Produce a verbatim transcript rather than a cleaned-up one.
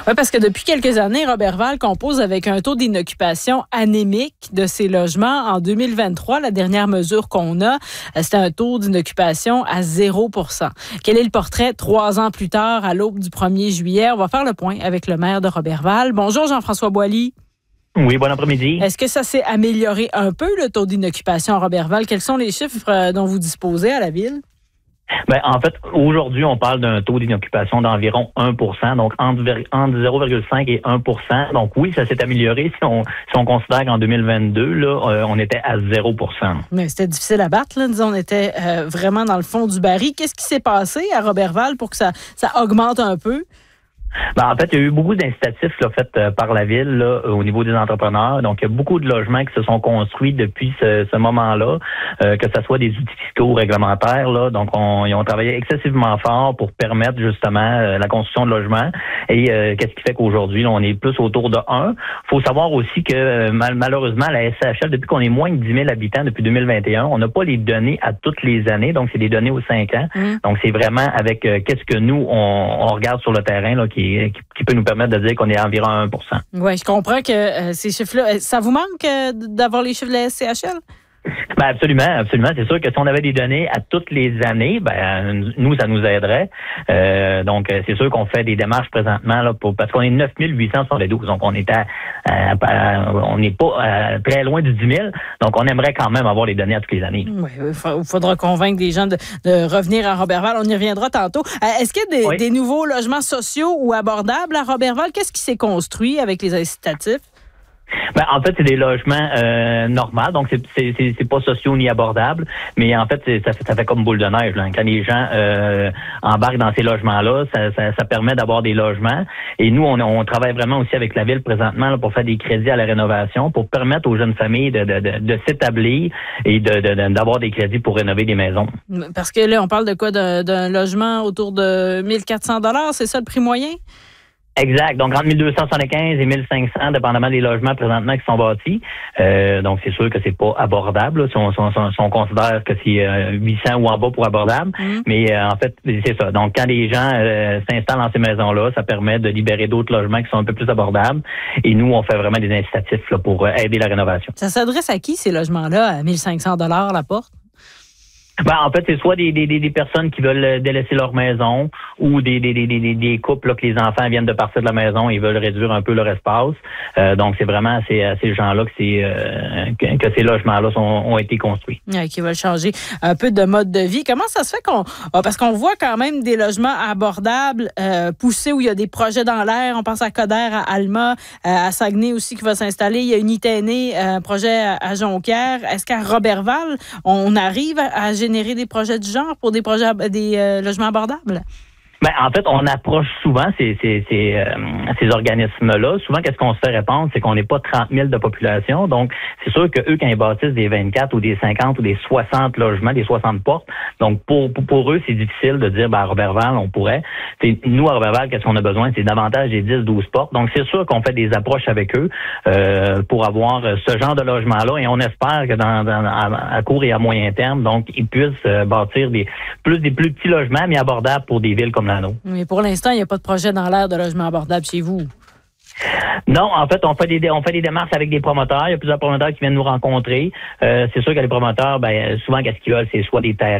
Oui, parce que depuis quelques années, Roberval compose avec un taux d'inoccupation anémique de ses logements. En deux mille vingt-trois, la dernière mesure qu'on a, c'était un taux d'inoccupation à zéro pour cent. Quel est le portrait trois ans plus tard, à l'aube du premier juillet? On va faire le point avec le maire de Roberval. Bonjour Jean-François Boily. Oui, bon après-midi. Est-ce que ça s'est amélioré un peu, le taux d'inoccupation à Roberval? Quels sont les chiffres dont vous disposez à la ville? Ben, en fait, aujourd'hui, on parle d'un taux d'inoccupation d'environ un pour cent, donc entre, entre zéro virgule cinq et un pour cent. Donc oui, ça s'est amélioré si on, si on considère qu'en deux mille vingt-deux, là, euh, on était à zéro pour cent. Mais c'était difficile à battre, là. Disons, on était euh, vraiment dans le fond du baril. Qu'est-ce qui s'est passé à Roberval pour que ça, ça augmente un peu? Ben, en fait, il y a eu beaucoup d'incitatifs là, faits euh, par la ville là, au niveau des entrepreneurs. Donc, il y a beaucoup de logements qui se sont construits depuis ce, ce moment-là, euh, que ce soit des outils fiscaux ou réglementaires. Là. Donc, on, ils ont travaillé excessivement fort pour permettre justement euh, la construction de logements. Et euh, qu'est-ce qui fait qu'aujourd'hui, là, on est plus autour de un. Il faut savoir aussi que euh, mal, malheureusement, la S C H L, depuis qu'on est moins de dix mille habitants depuis deux mille vingt et un, on n'a pas les données à toutes les années. Donc, c'est des données aux cinq ans. Mmh. Donc, c'est vraiment avec euh, qu'est-ce que nous, on, on regarde sur le terrain là, qui Qui, qui peut nous permettre de dire qu'on est à environ un pour cent. Oui, je comprends que euh, ces chiffres-là, ça vous manque euh, d'avoir les chiffres de la S C H L? Ben absolument, absolument. C'est sûr que si on avait des données à toutes les années, ben nous, ça nous aiderait. Euh, donc, c'est sûr qu'on fait des démarches présentement là pour parce qu'on est neuf mille huit cent soixante-douze. Donc, on est à, à, à on n'est pas à, très loin du dix mille. Donc, on aimerait quand même avoir les données à toutes les années. Oui, il faudra convaincre des gens de, de revenir à Roberval. On y reviendra tantôt. Est-ce qu'il y a des, oui. des nouveaux logements sociaux ou abordables à Roberval? Qu'est-ce qui s'est construit avec les incitatifs? Ben, en fait, c'est des logements euh, normaux, donc c'est, c'est, c'est, c'est pas sociaux ni abordables, mais en fait, c'est, ça, fait, ça fait comme boule de neige. Là. Quand les gens euh, embarquent dans ces logements-là, ça, ça, ça permet d'avoir des logements. Et nous, on, on travaille vraiment aussi avec la ville présentement là, pour faire des crédits à la rénovation, pour permettre aux jeunes familles de, de, de, de s'établir et de, de, d'avoir des crédits pour rénover des maisons. Parce que là, on parle de quoi? D'un, d'un logement autour de mille quatre cents dollars, c'est ça le prix moyen? Exact. Donc, entre mille deux cent soixante-quinze et mille cinq cents, dépendamment des logements présentement qui sont bâtis. Euh, donc, c'est sûr que c'est pas abordable, là, si, on, si, on, si on considère que c'est euh, huit cents ou en bas pour abordable. Mmh. Mais euh, en fait, c'est ça. Donc, quand les gens euh, s'installent dans ces maisons-là, ça permet de libérer d'autres logements qui sont un peu plus abordables. Et nous, on fait vraiment des incitatifs là, pour euh, aider la rénovation. Ça s'adresse à qui, ces logements-là, à mille cinq cents dollars la porte? Ben, en fait, c'est soit des, des, des personnes qui veulent délaisser leur maison ou des, des, des, des, des couples là, que les enfants viennent de partir de la maison et veulent réduire un peu leur espace. Euh, donc, c'est vraiment à ces, à ces gens-là que, c'est, euh, que, que ces logements-là sont, ont été construits. Ouais, qui veulent changer un peu de mode de vie. Comment ça se fait qu'on... Parce qu'on voit quand même des logements abordables euh, poussés où il y a des projets dans l'air. On pense à Coder, à Alma, à Saguenay aussi qui va s'installer. Il y a une Itané, un projet à Jonquière. Est-ce qu'à Roberval, on arrive à générer des projets du genre pour des projets des euh, logements abordables? Ben, en fait, on approche souvent ces, ces, ces, euh, ces organismes-là. Souvent, qu'est-ce qu'on se fait répondre? C'est qu'on n'est pas trente mille de population. Donc, c'est sûr que eux, quand ils bâtissent des vingt-quatre ou des cinquante ou des soixante logements, des soixante portes, donc pour, pour, pour eux, c'est difficile de dire, ben, à Roberval, on pourrait. T'sais, nous, à Roberval, qu'est-ce qu'on a besoin? C'est davantage des dix douze portes. Donc, c'est sûr qu'on fait des approches avec eux euh, pour avoir ce genre de logement-là. Et on espère que dans, dans à, à court et à moyen terme, donc, ils puissent euh, bâtir des plus des plus petits logements, mais abordables pour des villes comme la nôtre. Mais pour l'instant, il n'y a pas de projet dans l'air de logement abordable chez vous. Non, en fait, on fait des on fait des démarches avec des promoteurs. Il y a plusieurs promoteurs qui viennent nous rencontrer. Euh, c'est sûr que les promoteurs, ben souvent, qu'est-ce qu'ils veulent, c'est soit des terres